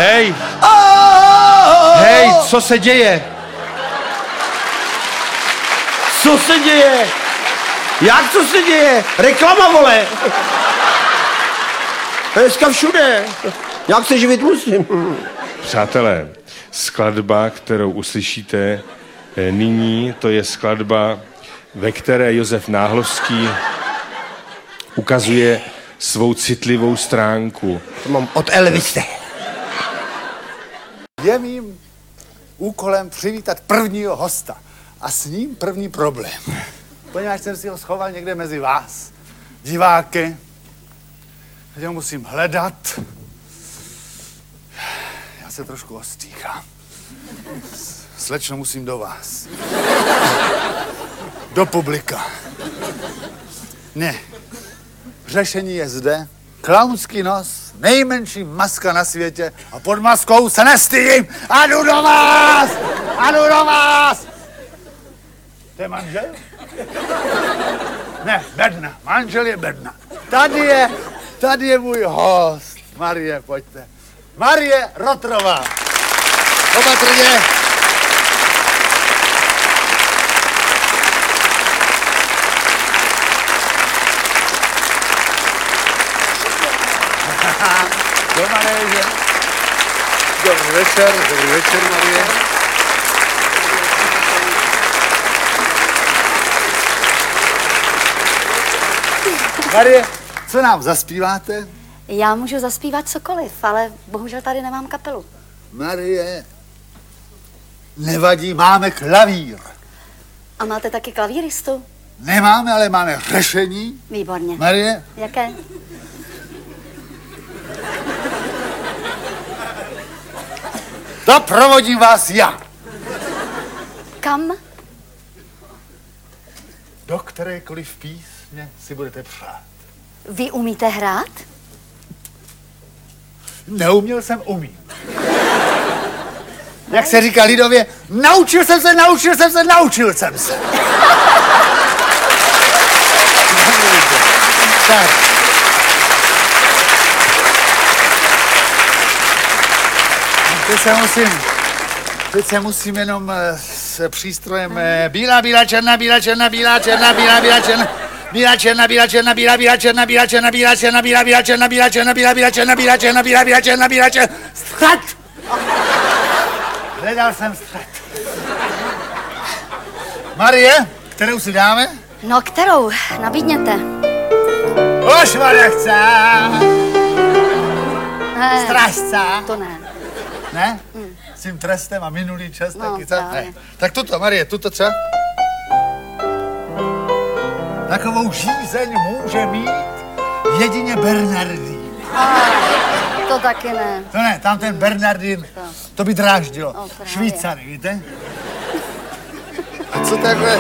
Hej! Hej, co se děje? Co se děje? Jak co se děje? Reklama, vole! Dneska všude. Jak se živit musím? Přátelé, skladba, kterou uslyšíte nyní, to je skladba, ve které Josef Náhlovský ukazuje svou citlivou stránku. To mám od Elvise. Je mým úkolem přivítat prvního hosta a s ním první problém. Poněvadž jsem si ho schoval někde mezi vás, diváky, teď ho musím hledat. Já se trošku ostýchám. Slečno, musím do vás. Do publika. Ne. Řešení je zde. Klaunský nos, nejmenší maska na světě a pod maskou se nestydím. A jdu do vás! A jdu do vás! To je manžel? Ne, Bedna. Manžel je Bedna. Tady je můj host. Marie, pojďte. Marie Rotrová. Opatrně. Do manéže. Dobrý večer, Marie. Marie, co nám zaspíváte? Já můžu zaspívat cokoliv, ale bohužel tady nemám kapelu. Marie, nevadí, máme klavír. A máte taky klavíristu? Nemáme, ale máme řešení. Výborně. Marie? Jaké? To provodím vás já. Kam? Do kterékoliv písně si budete přát. Vy umíte hrát? Neuměl jsem, umím. Jak se říká lidově, naučil jsem se. Tak. Teď se musím jenom s přístrojem bílá, černá, střed! Hledal jsem střed. Marie, kterou si dáme? No, kterou? Nabídněte. Ošvarechce! Ne, Strážce! to ne. Ne? S tím trestem a minulý čas No, taky, co? právě. Ne. Tak tuto, Marie, tuto třeba? Takovou žízeň může mít jedině Bernardín. To taky ne. To ne, tam ten Bernardín, to by dráždilo. No, právě. Švýcary, víte? A co takhle?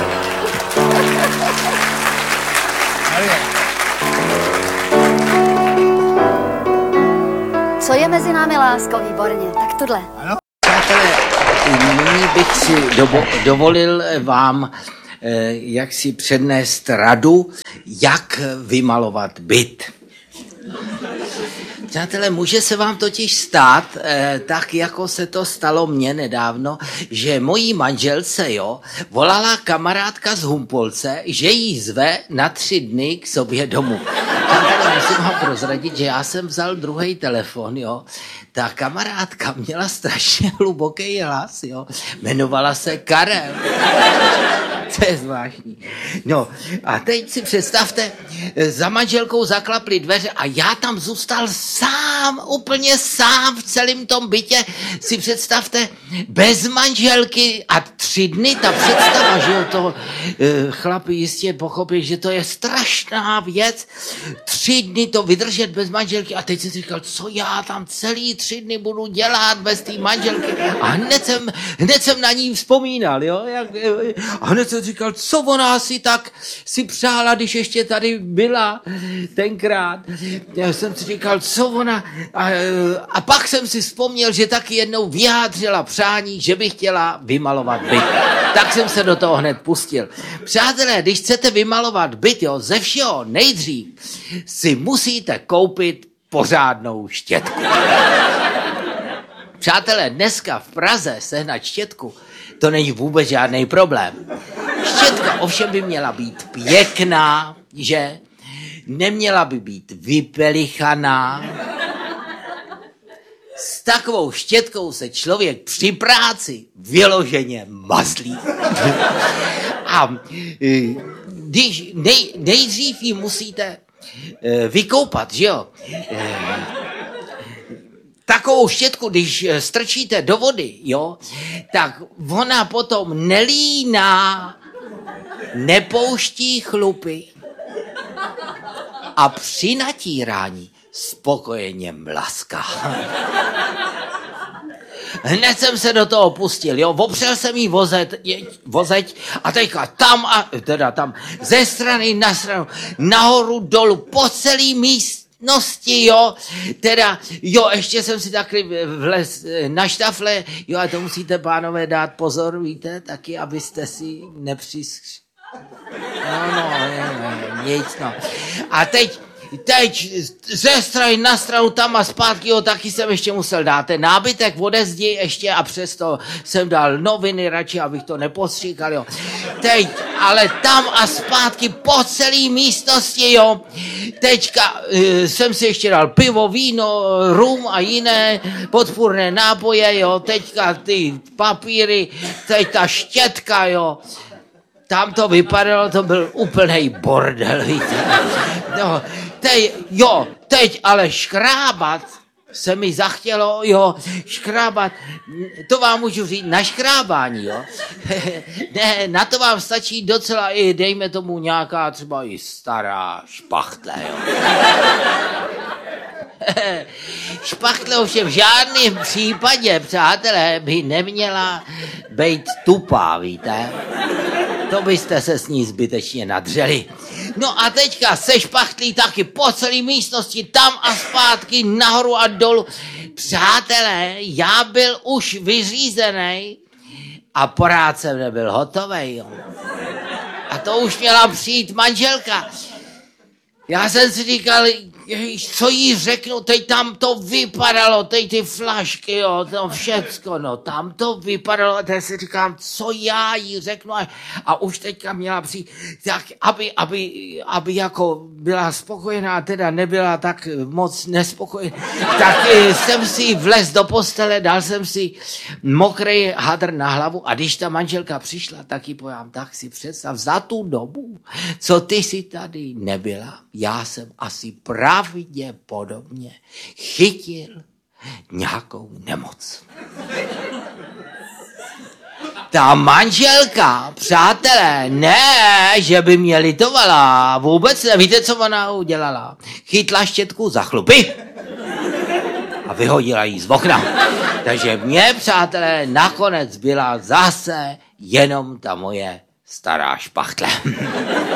Marie. Co je mezi námi, lásko? Výborně. Tak tuhle. Ano? Přátelé, nyní bych si dovolil vám jak si přednést radu, jak vymalovat byt. Přátelé, může se vám totiž stát, tak jako se to stalo mně nedávno, že mojí manželce, volala kamarádka z Humpolce, že jí zve na 3 dny k sobě domů. Přátelé, musím vám prozradit, že já jsem vzal druhý telefon, Ta kamarádka měla strašně hluboký hlas, Jmenovala se Karel. To je zvláštní. No a teď si představte, za manželkou zaklaply dveře a já tam zůstal sám, úplně sám v celém tom bytě. Si představte, bez manželky a 3 dny ta představa, že to chlap jistě pochopil, že to je strašná věc. 3 dny to vydržet bez manželky a teď jsem si říkal, co já tam celý 3 dny budu dělat bez té manželky. A hned jsem na ní vzpomínal, a hned jsem říkal, co ona si přála, když ještě tady byla tenkrát. Já jsem si říkal, co ona... A pak jsem si vzpomněl, že taky jednou vyjádřila přání, že by chtěla vymalovat byt. Tak jsem se do toho hned pustil. Přátelé, když chcete vymalovat byt, ze všeho nejdřív si musíte koupit pořádnou štětku. Přátelé, dneska v Praze sehnat štětku, to není vůbec žádný problém. Štětka ovšem by měla být pěkná, že? Neměla by být vypelichaná. S takovou štětkou se člověk při práci vyloženě mazlí. A když nejdřív ji musíte vykoupat, že jo? Takovou štětku, když strčíte do vody, jo, tak ona potom nelíná, nepouští chlupy a při natírání spokojeně mlaská. Hned jsem se do toho pustil, jo, opřel jsem jí vozeď a teďka tam, ze strany na stranu, nahoru, dolů, po celý místnosti, jo, ještě jsem si taky vlez na štafle, jo, a to musíte, pánové, dát pozor, víte, taky, abyste si nepřiskř. Nic, no. A teď ze strany na stranu tam a zpátky, jo, taky jsem ještě musel dát ten nábytek ode zdi ještě a přesto jsem dal noviny radši, abych to nepostříkal, jo. Teď, ale tam a zpátky po celé místnosti, jo. Teďka jsem si ještě dal pivo, víno, rum a jiné podpůrné nápoje, jo. Teďka ty papíry, teď ta štětka, jo. Tam to vypadalo, to byl úplnej bordel, víte. No, teď ale škrábat se mi zachtělo, jo, škrábat, to vám můžu říct, na škrábání, jo. Ne, na to vám stačí docela i, dejme tomu, nějaká třeba i stará špachtle, jo. Špachtle ovšem v žádném případě, přátelé, by neměla být tupá, víte. To byste se s ní zbytečně nadřeli. No a teďka se špachtlí taky po celé místnosti, tam a zpátky, nahoru a dolů. Přátelé, já byl už vyřízený a porád jsem nebyl hotovej, jo. A to už měla přijít manželka. Já jsem si říkal, co jí řeknu, teď tam to vypadalo, teď ty flašky, jo, to všecko, no, tam to vypadalo, a teď si říkám, co já jí řeknu, a už teďka měla přijít, tak aby jako byla spokojená, teda nebyla tak moc nespokojená, tak jsem si vlez do postele, dal jsem si mokrý hadr na hlavu a když ta manželka přišla, tak jí povím, tak si představ, za tu dobu, co ty si tady nebyla, já jsem asi pravděpodobně chytil nějakou nemoc. Ta manželka, přátelé, ne, že by mě litovala, vůbec ne, víte, co ona udělala? Chytla štětku za chlupy a vyhodila jí z okna. Takže mě, přátelé, nakonec byla zase jenom ta moje stará špachtle.